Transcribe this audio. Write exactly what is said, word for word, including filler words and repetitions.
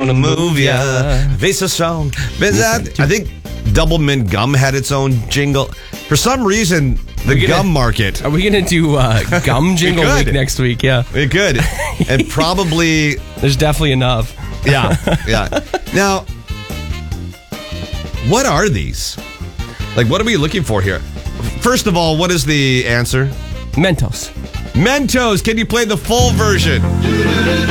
gonna move ya. Face so strong. I think Double Mint Gum had its own jingle. For some reason, the gonna, gum market. Are we going to do uh, gum jingle we week next week? Yeah. We could. And probably... There's definitely enough. Yeah, yeah. Now, what are these? Like, what are we looking for here? First of all, what is the answer? Mentos. Mentos. Can you play the full version?